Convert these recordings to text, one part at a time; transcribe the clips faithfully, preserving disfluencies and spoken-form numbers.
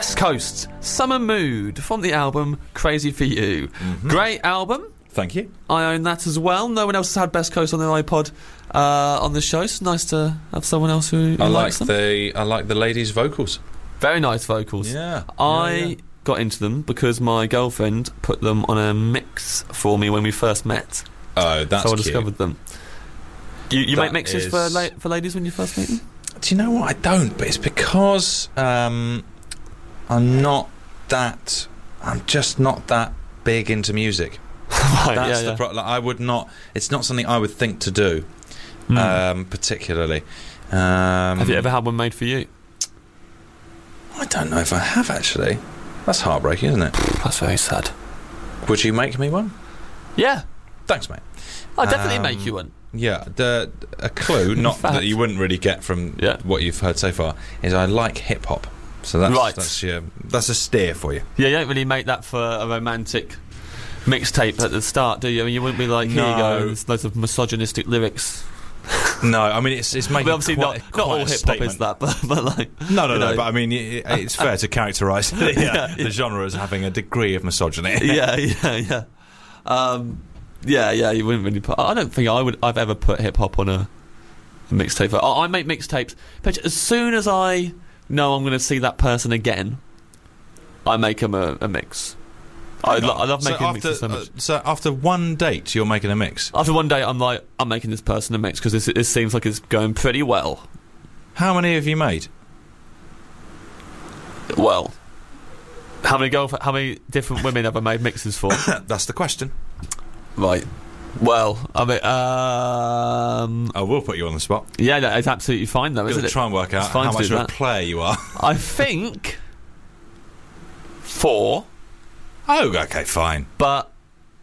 Best Coast, Summer Mood, from the album Crazy For You. Mm-hmm. Great album. Thank you. I own that as well. No one else has had Best Coast on their iPod uh, on the show, so it's nice to have someone else who, who I likes like them. the I like the ladies' vocals. Very nice vocals. Yeah. I yeah, yeah. got into them because my girlfriend put them on a mix for me when we first met. Oh, that's so I cute. discovered them. You, you That make mixes is- for la- for ladies when you first meet them? Do you know what? I don't, but it's because um, I'm not that. I'm just not that big into music. Right, That's yeah, the yeah. problem. Like, I would not. It's not something I would think to do, Mm. um, particularly. Um, Have you ever had one made for you? I don't know if I have actually. That's heartbreaking, isn't it? That's very sad. Would you make me one? Yeah, Thanks, mate. I'll definitely Um, make you one. Yeah, the a clue, not fact. that you wouldn't really get from Yeah. what you've heard so far, is I like hip hop. So that's Right. that's your, that's a steer for you. Yeah, you don't really make that for a romantic mixtape at the start, do you? I mean, you wouldn't be like, here you No. go, there's loads of misogynistic lyrics. No, I mean it's it's I making mean, obviously quite, not, quite not all a hip hop statement. is that, but, but like... No, no, you no. know. But I mean, it, it's fair to characterise the, uh, the genre as having a degree of misogyny. yeah, yeah, yeah. Um, yeah, yeah, you wouldn't really put... I don't think I would, I've ever put hip-hop on a, a mixtape. I, I make mixtapes, but as soon as I know I'm going to see that person again, I make them a, a mix. I, lo- I love so making after, mixes so much. uh, so after one date, you're making a mix. After one day, I'm like, I'm making this person a mix because this, this seems like it's going pretty well. How many have you made? Well, how many girlf- how many different women have I made mixes for? That's the question. Right. Well, I mean, um, I will put you on the spot. yeah, no, it's absolutely fine though, I'm isn't going to it? try and work out It's fine how to much do of a that. player you are. I think four, Oh, okay, fine. but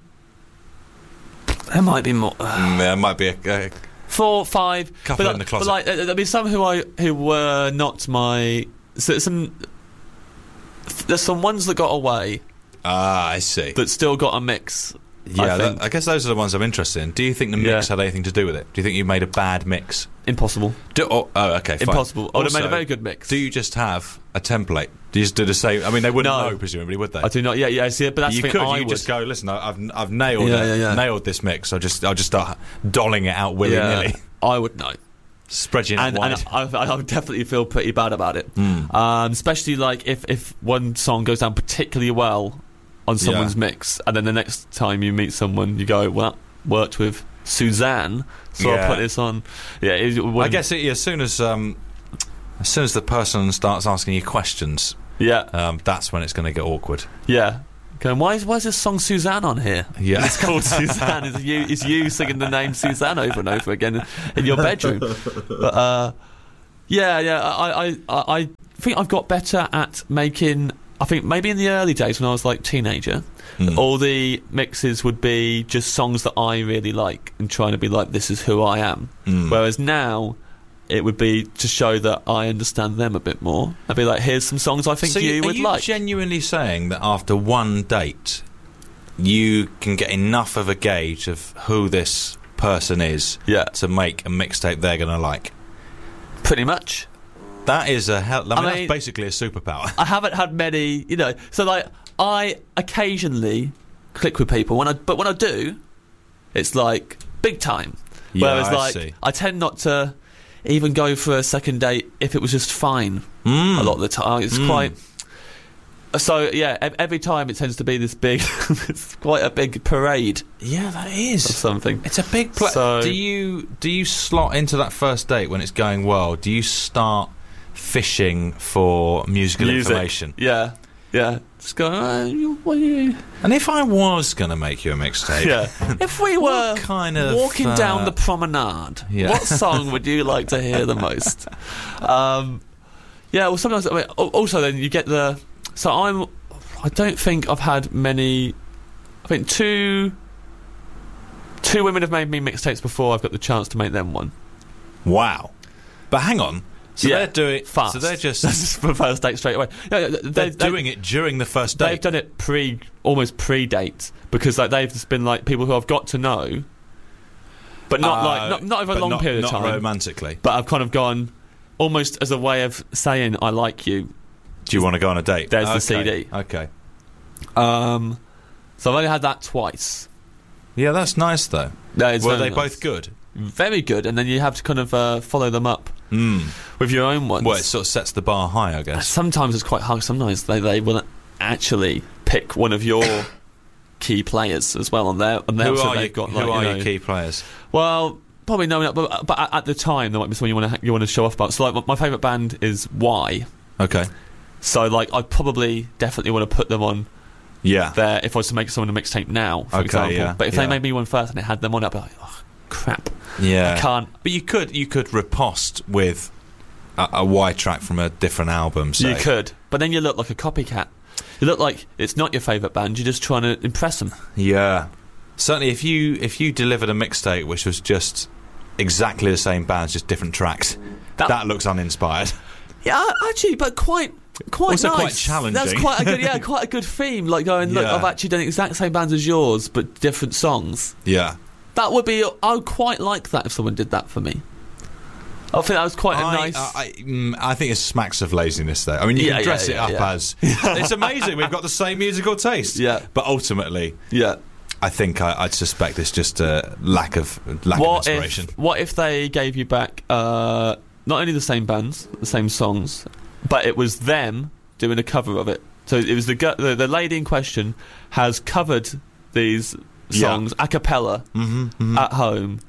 there might be more. Mm, there might be a, a Four, five, Couple but, in the but closet. like, uh, there'll be some who I who were not my. So some there's some ones that got away ah, I see. that still got a mix. Yeah, I I, think. I guess those are the ones I'm interested in. Do you think the mix Yeah. had anything to do with it? Do you think you made a bad mix? Impossible. Do, oh, oh, okay, fine. Impossible. I would have made a Also, very good mix. Do you just have a template? Do you just do the same? I mean, they wouldn't No. know, presumably, would they? I do not. Yeah, yeah. See, but that's you the could. thing. I You would. just go. Listen, I- I've I've nailed Yeah, it. yeah, yeah. Nailed this mix. I'll just I'll just start dolling it out willy yeah, nilly. I would know. Spread your net And, wide. and I, I would definitely feel pretty bad about it. Mm. Um, especially like if, if one song goes down particularly well on someone's Yeah. mix, and then the next time you meet someone, you go, "Well, that worked with Suzanne, so Yeah. I'll put this on." Yeah, it, it I wouldn't- guess it, as soon as um, as soon as the person starts asking you questions, Yeah, um, that's when it's going to get awkward. yeah. Going, why is why is this song Suzanne on here? Yeah. It's called Suzanne. It's you, it's you singing the name Suzanne over and over again in, in your bedroom. But, uh, yeah, yeah. I, I, I I think I've got better at making. I think maybe in the early days when I was like teenager, Mm. all the mixes would be just songs that I really like and trying to be like, this is who I am. Mm. Whereas now, it would be to show that I understand them a bit more. I'd be like, here's some songs I think so you are would you like. genuinely saying that after one date, you can get enough of a gauge of who this person is Yeah, to make a mixtape they're going to like? pretty much. That is a hell. I mean, I mean- that's basically a superpower. I haven't had many, you know. So like, I occasionally click with people when I, but when I do, it's like big time. Yeah, Whereas I like, see. I tend not to even go for a second date if it was just fine. Mm. A lot of the time, it's Mm. quite. So yeah, ev- every time it tends to be this big, it's quite a big parade Yeah, that of is. something. It's a big play. So- do you do you slot into that first date when it's going well? Do you start fishing for musical Music. information? Yeah, yeah. Just go. Uh, you- what are you-" And if I was going to make you a mixtape, Yeah. If we were what kind of walking uh, down the promenade, yeah. what song would you like to hear the most? Um, yeah, well, sometimes I mean, al- also then you get the. So I'm. I don't think I've had many. I think two. Two women have made me mixtapes before I've got the chance to make them one. Wow. But hang on. So Yeah, they're doing. Fast. So they're just. That's just for first date straight away. Yeah, they, They're they, doing it during the first They've date. done it pre, almost pre-date, because like they've just been like people who I've got to know, but not Uh, like not, not over a but long not, period not of time. romantically. But I've kind of gone almost as a way of saying I like you. Do you want to go on a date? There's okay. the C D. Okay. Um, so I've only had that twice. Yeah, that's nice though. No, it's Were very they nice. both good? Very good, and then you have to kind of uh, follow them up Mm. with your own ones. Well, it sort of sets the bar high, I guess. Sometimes it's quite hard. Sometimes they, they will actually pick one of your key players as well on their on their Who so are, they've you, got, who like, are you your know, key players? Well, probably no, no, but, but at the time there might be someone you want to you want to show off about. So like my favourite band is Y. Okay. So like I'd probably definitely want to put them on Yeah. there if I was to make someone a mixtape now, for Okay, example. yeah, But if yeah. they made me one first and it had them on it, I'd be like, oh crap, Yeah. I can't. But you could you could riposte with a, a Y track from a different album. Say. You could, but then you look like a copycat. You look like it's not your favourite band. You're just trying to impress them. Yeah. Certainly, if you if you delivered a mixtape which was just exactly the same bands, just different tracks, that, That- looks uninspired. Yeah, actually, but quite, quite Also nice. quite challenging. That's quite a good, yeah, quite a good theme. Like going, look, Yeah. I've actually done the exact same bands as yours, but different songs. Yeah. That would be. I would quite like that if someone did that for me. I think that was quite a I, nice. I, I, mm, I think it smacks of laziness, though. I mean, you Yeah, can dress yeah, it yeah, up yeah. as it's amazing. We've got the same musical taste. Yeah. But ultimately, yeah. I think I, I'd suspect it's just a lack of lack What of inspiration. if? What if they gave you back uh, not only the same bands, the same songs, but it was them doing a cover of it? So it was the gu- the, the lady in question has covered these songs a cappella Mm-hmm, mm-hmm. at home.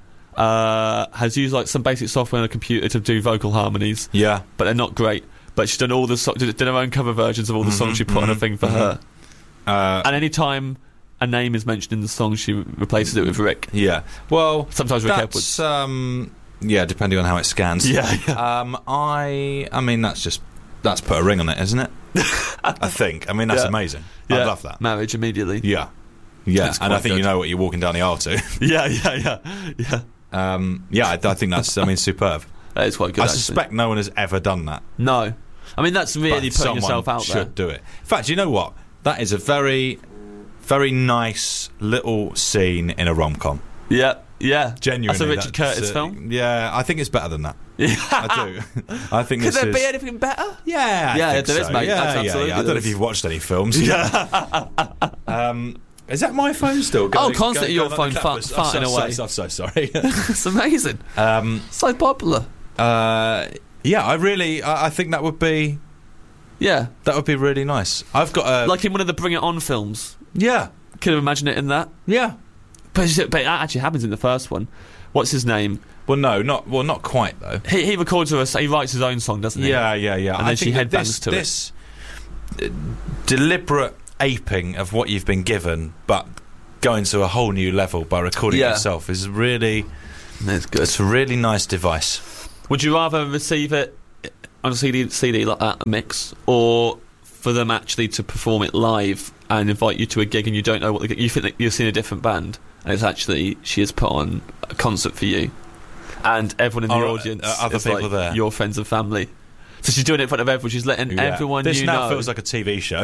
Uh, has used like some basic software on a computer to do vocal harmonies, yeah. but they're not great. But she's done all the so- did her own cover versions of all the Mhm, songs she put on a mhm, thing for mhm. her. Uh, And any time a name is mentioned in the song, she replaces it with Rick. yeah. Well, Sometimes Rick that's Edwards. um, yeah, depending on how it scans. Yeah, yeah. Um, I, I mean, that's just that's put a ring on it, isn't it? I think. I mean, that's Yeah. amazing. Yeah. I love that. Marriage immediately. Yeah, yeah, That's and I quite think you good. know what you're walking down the aisle to. Yeah, yeah, yeah, yeah. um, yeah, I, I think that's. I mean, superb. That is quite good. I actually. suspect no one has ever done that. No, I mean that's really but putting someone yourself out should there. do it. In fact, you know what? That is a very, very nice little scene in a rom-com. Yeah, yeah. Genuinely, That's a Richard that's, Curtis uh, film. Yeah, I think it's better than that. Yeah. I do. I think Could this there is. be anything better? Yeah, I Yeah, think there is, so. mate. Yeah, That's yeah, absolutely yeah. I don't know there if is. you've watched any films. Yeah. um, is that my phone still? Oh, going- constantly going- your going phone like the fart- cat was- farting I'm away. so, I'm so sorry. It's amazing. um, So popular. uh, yeah, I really, I, I think that would be Yeah, that would be really nice. I've got a like in one of the Bring It On films. yeah, Could have imagined it in that. yeah. But, it's- but it actually happens in the first one. What's his name? Well, no, not well, not quite though. He, he records her. He writes his own song, doesn't he? Yeah, yeah, yeah. And I then she think that headbangs this, to it. this uh, deliberate aping of what you've been given, but going to a whole new level by recording Yeah. it yourself is really. That's good. It's a really nice device. Would you rather receive it on a C D, C D like that, a mix, or for them actually to perform it live and invite you to a gig and you don't know what the, you think that you've seen a different band and it's actually she has put on a concert for you and everyone in the Are, uh, audience uh, other is people like there? your friends and family. So she's doing it in front of everyone. She's letting Yeah. everyone This you now know. feels like a T V show.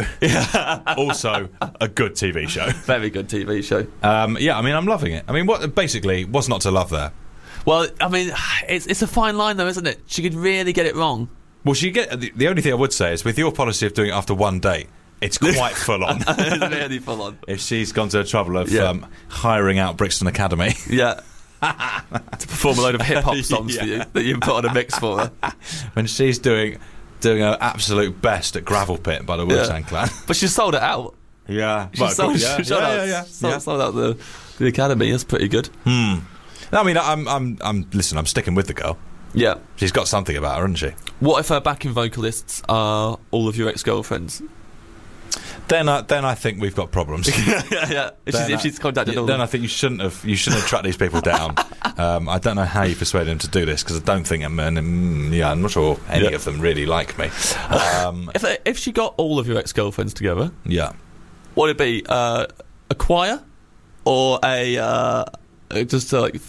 Also, a good T V show. Very good T V show. Um, yeah, I mean, I'm loving it. I mean, what basically, what's not to love there? Well, I mean, it's it's a fine line though, isn't it? She could really get it wrong. Well, she get the, the only thing I would say is with your policy of doing it after one date, it's quite full on. It's really full on. If she's gone to the trouble of Yeah. um, hiring out Brixton Academy. Yeah. To perform a load of hip hop songs Yeah. for you that you put on a mix for her. When she's doing doing her absolute best at Gravel Pit by the Wu Tang Clan. But she sold it out. Yeah, She Well, sold, good, she yeah, sold yeah, out, yeah, yeah, sold, yeah. sold out the the academy. That's pretty good. Hmm. I mean, I'm, I'm, I'm. Listen, I'm sticking with the girl. Yeah. She's got something about her, hasn't she? What if her backing vocalists are all of your ex-girlfriends? Then, I, then I think we've got problems. yeah, yeah. If she's, Then if I- she's contacted yeah, all. then I think you shouldn't have. You shouldn't have tracked these people down. Um, I don't know how you persuaded them to do this because I don't think. I'm, mm, yeah, I'm not sure any Yeah. of them really like me. Um, if they, if she got all of your ex-girlfriends together, yeah. what would it be? Uh, a choir or a uh, just uh, like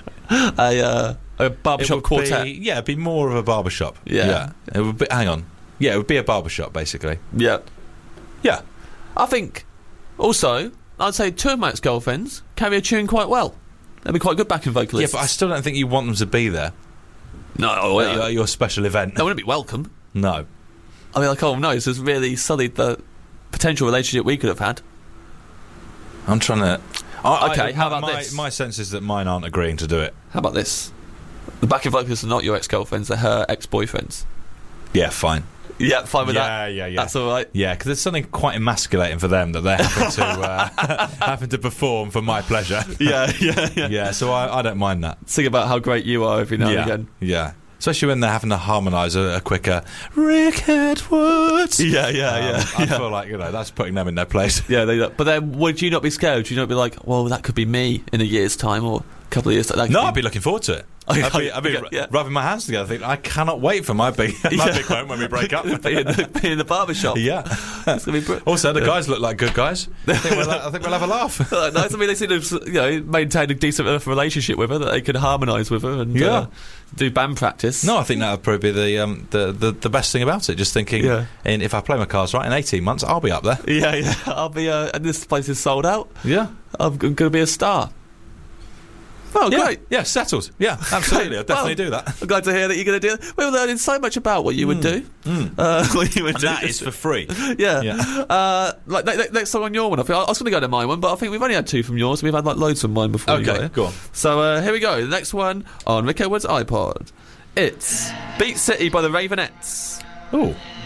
a uh, a It barbershop would quartet? Be, yeah, it'd be more of a barbershop. Yeah. It would be. Hang on. Yeah, it would be a barbershop basically. Yeah. Yeah. I think also I'd say two of my ex-girlfriends carry a tune quite well. They'd be quite good backing Yeah, vocalists. but I still don't think you want them to be there no, at your, at your special event. they wouldn't be welcome. No. I mean, like, oh no, this has really sullied the potential relationship we could have had. I'm trying to. I, Okay, I, how about my, this? My sense is that mine aren't agreeing to do it. How about this? The backing vocalists are not your ex-girlfriends; they're her ex-boyfriends. Yeah, fine. Yeah, fine with yeah, that. yeah, yeah. That's all right. Yeah, because there's something quite emasculating for them that they're having to uh, having to perform for my pleasure. Yeah, yeah, yeah. Yeah, so I, I don't mind that. Sing about how great you are every now yeah, and again. yeah. Especially when they're having to harmonise a, a quicker Rick Edwards. Yeah, yeah, Um, yeah. I yeah. feel like, you know, that's putting them in their place. Yeah, they, but then would you not be scared? Would you not be like, well, that could be me in a year's time or a couple of years time? That could No, be- I'd be looking forward to it. Okay, I'd be, I'd be yeah, yeah. rubbing my hands together thinking, I cannot wait for my big, my Yeah. big moment when we break up. be, in the, be in the barber shop. Yeah. It's gonna be br- Also, the Yeah. guys look like good guys. I think we'll, I think we'll have a laugh. nice. I mean, they seem to have, you know, maintained a decent enough relationship with her that they could harmonise with her and Yeah. uh, do band practice. No, I think that would probably be the, um, the, the the best thing about it. Just thinking, Yeah. in, if I play my cards right, in eighteen months, I'll be up there. Yeah, yeah. I'll be. Uh, and this place is sold out. Yeah. I'm going to be a star. Oh, Yeah, great. yeah, settled. Yeah, absolutely. I'll definitely Well, do that. I'm glad to hear that you're going to do it. We were learning so much about what you would do. Mm. Uh, what you would And do. that is for free. Yeah. Yeah. Uh, like ne- ne- next song on your one. I, think, I was going to go to my one, but I think we've only had two from yours. We've had like loads from mine before. you got Okay, here. go on. So uh, here we go. The next one on Rick Edwards' iPod. It's Beat City by the Ravenettes. Oh,